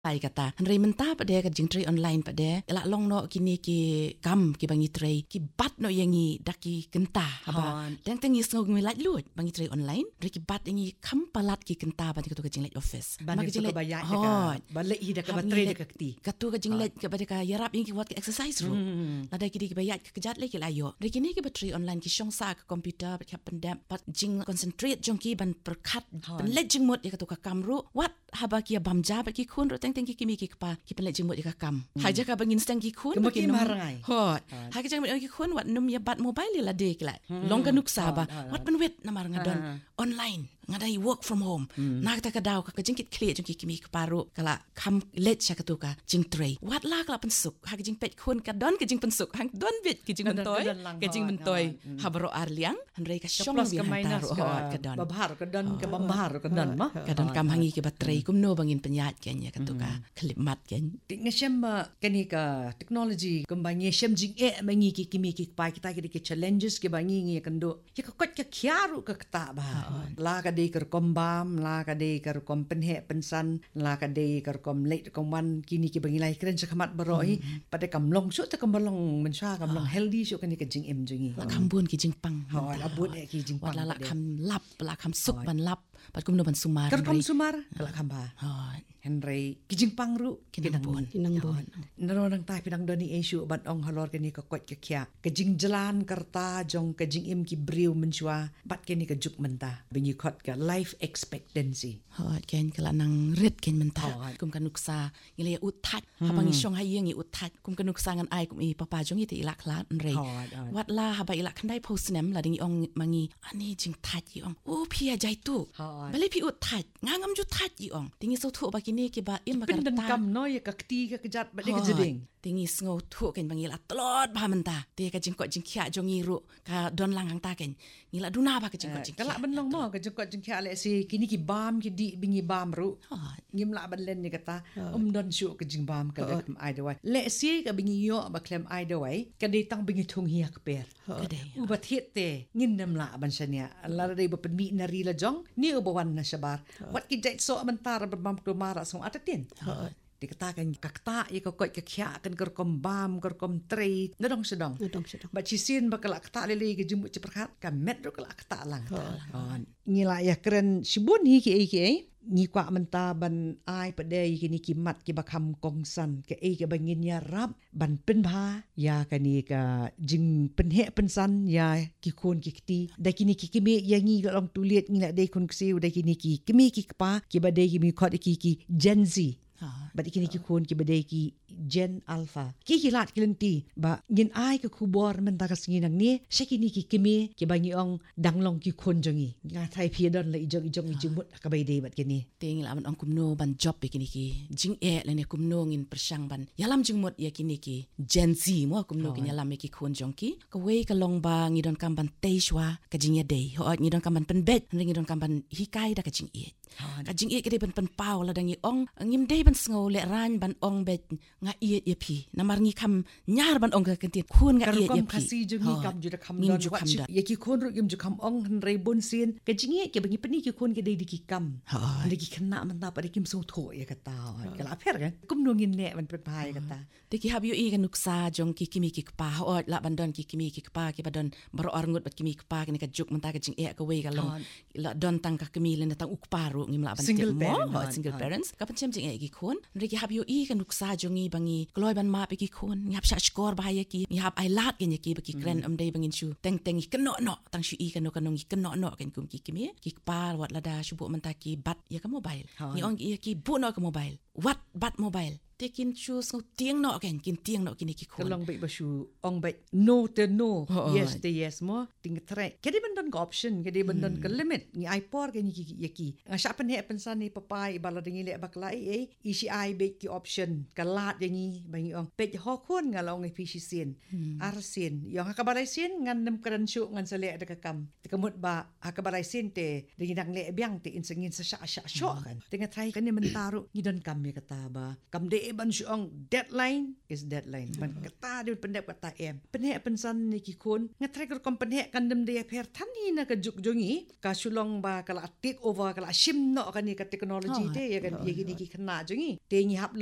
Pai kata Henry mentah pada ka jing tray online pada elak long no kini ki kam ki bangi tray ki bat no yangi daki kentah haba dan tengi sngog mi lat lut bangi tray online ki bat yangi kam palat ki kentah ban ka jing lat office ban ka bayat ka balai ida ka batray ka kti katu ka jing lat ka pada ka yarap yangi ki wat exercise ru lada ki bayat ka kejat le ki layo kini ki batray online ki shong sa ka computer ka pendam pat jing concentrate jong ki ban perkat ban let jing mot ya ka kamru wat haba ki bamja ba ki kun ro teng ki kimi ki pa ki penlet jengmot ka kam haja ka bangin stang ki kun bagi marangai hot haja jengmot ki kun wat num ya bat mobile la de kila long ka nuksa ba wat penwet na mar ngadon online ngadai work from home nak ta ka daw ka jingkit clear jeng ki kimi ka paru kala kam let sha ka tu ka jing tray wat la kala pensuk ha jing pet kun ka don ka jing pensuk hang don bit ki jing mentoy ka jing mentoy habro arliang hanrei ka shong bi hantar ka don babhar ka don ka bambhar ka don ma ka don kam hangi ki batray kumno bangin penyat kanya ka tu ka klip mat kan ngasem kani ka technology kumbangi shem jing mangi ki kimi ki pa kita ki challenges ki bangi ngi kando ki ka kot ka kyaru ka ta ba la ka de ker kombam la ka de ker kom penhe pensan la ka de ker kom late komwan kini ki bangi lai kren sakamat baroi pada kamlong su ta kamlong mensha kamlong healthy su kani ka jing jingi la kambun ki jing pang la bun ki jing pang la kam lap la kam suk ban lap pat kumno ban sumar ker kom sumar kala kamba Henry kijing pangru kinang bon narong tai pinang doni issue ban ong halor kani ka kot ka kya kijing jalan kerta jong kijing im ki briu menchua bat kani ka juk menta bingi khot ka life expectancy ken kala nang red ken menta kum kanuksa ngile uthat habang isong hayeng i uthat kum kanuksa ngan ai kum i papa jong i ti ilak lat nre wat la haba ilak khandai postnem la ding ong mangi ani jing that i ong o phia jai tu bale pi uthat ngangam ju that i ong tingi so thu ba ni ki ba im bakar ta kam no ya ka kti ka kejat ba de ka jeding tingi sngo thu ken bangila tlot ba menta te ka jing ko jing khia jong iru ka don lang hang ta ken ngila duna ba ka jing ko jing kala benong mo ka jing ko jing khia le si kini ki bam ki di bingi bam ru ngim la ban len ni kata don shu ka jing bam ka kam ai de wai le si ka bingi yo ba klem ai de wai ka de tang bingi thung hi ka per u ba thiet te ngin nam la ban shania la de ba pen mi na ri la jong ni u ba wan na shabar wat ki jait so mentar ba bam ko mara song atatin dikatakan kakta ya ko ka khya kan ker kom bam ker kom tray nadong sedong ba chisin ba kala kta lele ke jumbu ceperkat ka met ro kala kta lang ngila ya keren sibun hi ki ni kwa menta ban ai padai kini ki mat ki bakham kongsan ke ke bangin ya rap ban pen bha ya kani ka jing penhe pensan ya ki khon ki kti da kini ki kimi yangi long tuliet ngila dei kun ksiu da kini ki kimi ki pa ki badai ki mi khot ki Gen Z ba kini ki khon ki badai ki Gen Alpha ki lat kilenti ba ngin ai ka khubor menta ka singinang ni shakini ki kimi ki bangi ong danglong ki khon jongi nga thai phi don la ijong jimut ka bai dei bat kini ting la ong kumno ban job be kini ki jing le ne kumno ngin persang ban yalam jingmot ya kini ki Gen Z mo kumno ki yalam ki khon jong ki ka wei ka long ba ngi don kam ban teishwa ka jing ya dei ho ngi don kam ban pen bet ngi don kam ban hikai da ka jing e ka jing e ke ban pen pau la dangi ong ngim dei ban sngo le ran ban ong bet nga iet ye pi namar ngi kam nyar ban ong ka kentin khun nga iet ye pi kasi jungi kam juda kam don wat ye ki khon ru yim ju kam ong han rei bun sin ke jingi ke bangi pani ki khon ke dei di ki kam de ki khna man ta pa de kim so tho ye kata ke la pher kan kum no ngin ne ban pe pai kata de ki hab yu i kan nuksa jong ki kimi ki pa o la ban don ki kimi ki pa ki badon baro arngut bat kimi ki pa ke ka juk man ta ka jing e ka wei ka long la don tang ka kimi le na tang ukparu ngim la ban single parents ka pan chem jing e ki khon de ki hab yu i kan nuksa jong i bangi kloi ban ma pe ki khon ngap sha skor ba ye ki ngap ai lat gen ye ki ba ki kren am dei bangin chu teng i kno no tang shu i kno kanong i kno no ken kum ki kimi ki pa wat la da shu bu man ta ki bat ya ka mobile ni ong ki bu no ka mobile wat bat mobile tekin choose no tiang no ken kin tiang no kini ki khon kalong bai ba shu ong bai no to no yes to yes mo ting tre kedi bandon ka option kedi bandon ka limit ni ai por ke ni ki yaki sha pen he pensan ni papai bala dingi le baklai isi ai be ki option kalat yangi bangi ong pe ho khon ngalong ai pisi sin arsin yang ka balai sin ngan nem kran shu ngan sale da ka kam te kamut ba ka balai sin te dingi dang le byang te insengin sa sha sho kan tinga trai kan ni mentaru ni don kam me kata ba kam de iban syong deadline is deadline. Ban kata dia pendek kata Pendek pensan ni kikun ngatrek kom pendek kandem dia per tani na ka juk jongi ka sulong ba kala take over kala shim no kan ni ka technology te ya kan ye ki kena jongi te ngi hap